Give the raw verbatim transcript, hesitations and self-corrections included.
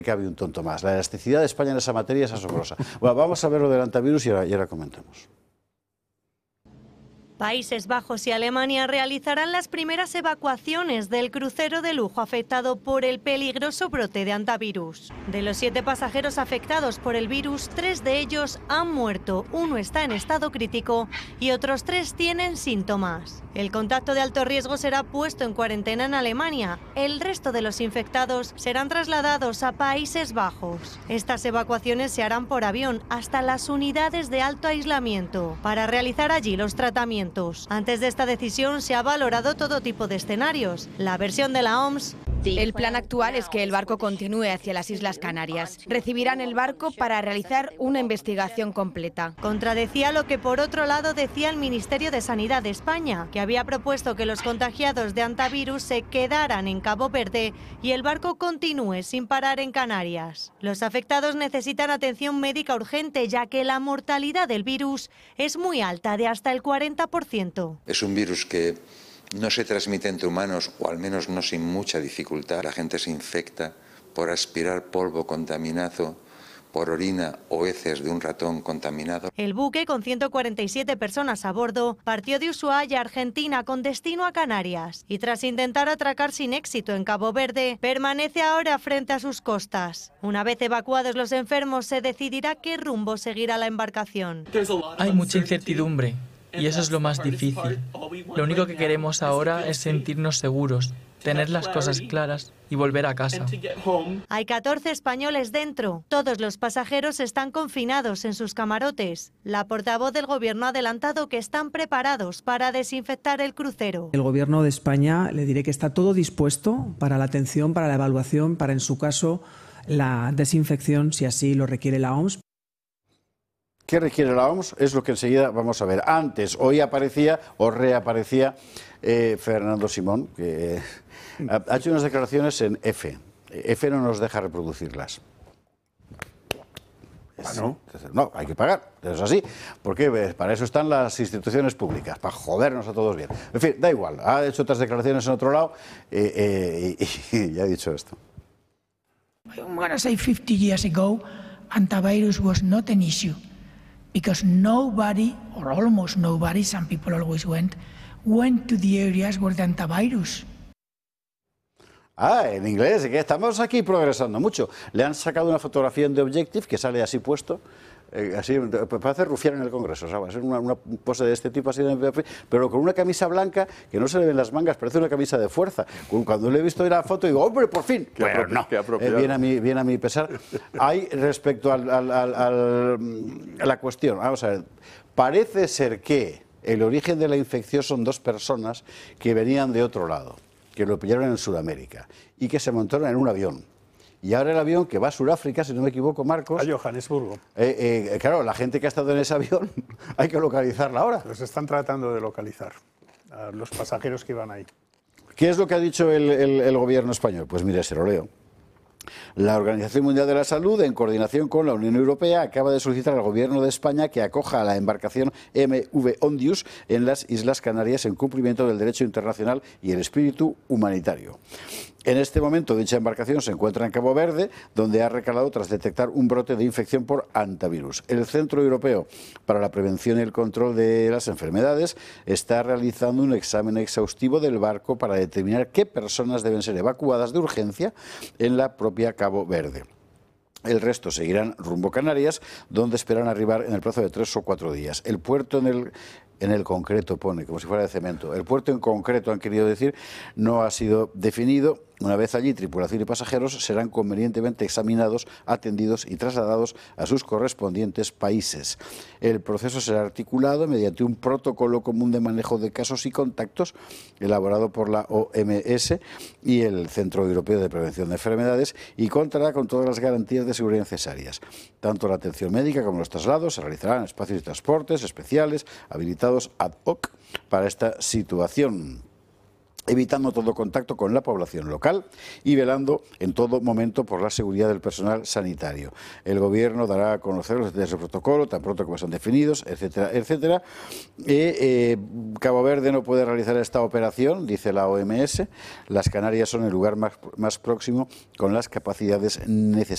Cabe un tonto más. La elasticidad de España en esa materia es asombrosa. Bueno, vamos a ver lo del antivirus y ahora, y ahora comentamos. Países Bajos y Alemania realizarán las primeras evacuaciones del crucero de lujo afectado por el peligroso brote de antivirus. De los siete pasajeros afectados por el virus, tres de ellos han muerto, uno está en estado crítico y otros tres tienen síntomas. El contacto de alto riesgo será puesto en cuarentena en Alemania. El resto de los infectados serán trasladados a Países Bajos. Estas evacuaciones se harán por avión hasta las unidades de alto aislamiento para realizar allí los tratamientos. Antes de esta decisión se ha valorado todo tipo de escenarios. La versión de la O M S... El plan actual es que el barco continúe hacia las Islas Canarias. Recibirán el barco para realizar una investigación completa. Contradecía lo que por otro lado decía el Ministerio de Sanidad de España, que había propuesto que los contagiados de antivirus se quedaran en Cabo Verde y el barco continúe sin parar en Canarias. Los afectados necesitan atención médica urgente, ya que la mortalidad del virus es muy alta, de hasta el cuarenta por ciento. Es un virus que no se transmite entre humanos, o al menos no sin mucha dificultad. La gente se infecta por aspirar polvo contaminado, por orina o heces de un ratón contaminado. El buque, con ciento cuarenta y siete personas a bordo, partió de Ushuaia, Argentina, con destino a Canarias. Y tras intentar atracar sin éxito en Cabo Verde, permanece ahora frente a sus costas. Una vez evacuados los enfermos, se decidirá qué rumbo seguirá la embarcación. Hay mucha incertidumbre. Y eso es lo más difícil. Lo único que queremos ahora es sentirnos seguros, tener las cosas claras y volver a casa. Hay catorce españoles dentro. Todos los pasajeros están confinados en sus camarotes. La portavoz del Gobierno ha adelantado que están preparados para desinfectar el crucero. El Gobierno de España, le diré que está todo dispuesto para la atención, para la evaluación, para, en su caso, la desinfección, si así lo requiere la O M S. ¿Qué requiere la O M S? Es lo que enseguida vamos a ver. Antes, hoy aparecía o reaparecía eh, Fernando Simón, que eh, ha hecho unas declaraciones en F. F no nos deja reproducirlas. Es, ¿no? no, hay que pagar, es así. Porque para eso están las instituciones públicas, para jodernos a todos bien. En fin, da igual, ha hecho otras declaraciones en otro lado eh, eh, y, y ya ha dicho esto. I'm going to say fifty years ago, antivirus was not an issue. Because nobody, or almost nobody, some people always went, went to the areas where the antivirus. Ah, en inglés, que estamos aquí progresando mucho. Le han sacado una fotografía en The Objective que sale así puesto, eh, así, parece rufián en el Congreso, ¿sabes? Es una, una pose de este tipo así, pero con una camisa blanca que no se le ven las mangas, parece una camisa de fuerza. Cuando le he visto ir a la foto digo, hombre, por fin. Pero no, eh, viene, a mi, viene a mi pesar. Hay respecto al, al, al, al, a la cuestión, vamos a ver, parece ser que el origen de la infección son dos personas que venían de otro lado, que lo pillaron en Sudamérica y que se montaron en un avión. Y ahora el avión que va a Sudáfrica, si no me equivoco, Marcos... A Johannesburgo. Eh, eh, claro, la gente que ha estado en ese avión hay que localizarla ahora. Los están tratando de localizar, a los pasajeros que iban ahí. ¿Qué es lo que ha dicho el, el, el gobierno español? Pues mire, se lo leo. La Organización Mundial de la Salud, en coordinación con la Unión Europea, acaba de solicitar al Gobierno de España que acoja a la embarcación M V Ondius en las Islas Canarias en cumplimiento del derecho internacional y el espíritu humanitario. En este momento, dicha embarcación se encuentra en Cabo Verde, donde ha recalado tras detectar un brote de infección por antivirus. El Centro Europeo para la Prevención y el Control de las Enfermedades está realizando un examen exhaustivo del barco para determinar qué personas deben ser evacuadas de urgencia en la propia Cabo Verde. El resto seguirán rumbo a Canarias, donde esperan arribar en el plazo de tres o cuatro días. El puerto en el, en el concreto pone, como si fuera de cemento. El puerto en concreto, han querido decir, no ha sido definido. Una vez allí, tripulación y pasajeros serán convenientemente examinados, atendidos y trasladados a sus correspondientes países. El proceso será articulado mediante un protocolo común de manejo de casos y contactos elaborado por la O M S y el Centro Europeo de Prevención de Enfermedades y contará con todas las garantías de seguridad necesarias. Tanto la atención médica como los traslados se realizarán en espacios de transportes especiales habilitados ad hoc para esta situación, evitando todo contacto con la población local y velando en todo momento por la seguridad del personal sanitario. El Gobierno dará a conocer los detalles del protocolo, tan pronto como sean definidos, etcétera, etcétera. Eh, eh, Cabo Verde no puede realizar esta operación, dice la O M S. Las Canarias son el lugar más, más próximo con las capacidades necesarias.